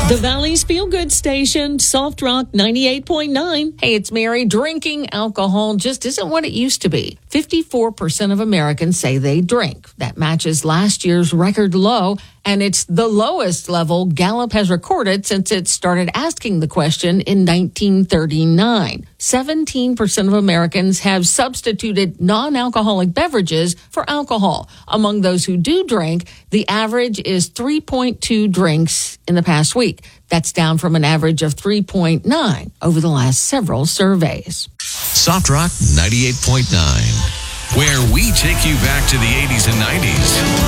The Valley's Feel Good Station, Soft Rock 98.9. Hey, it's Mary. Drinking alcohol just isn't what it used to be. 54% of Americans say they drink. That matches last year's record low, and it's the lowest level Gallup has recorded since it started asking the question in 1939. 17% of Americans have substituted non-alcoholic beverages for alcohol. Among those who do drink, the average is 3.2 drinks in the past week. That's down from an average of 3.9 over the last several surveys. Soft Rock 98.9, where we take you back to the 80s and 90s.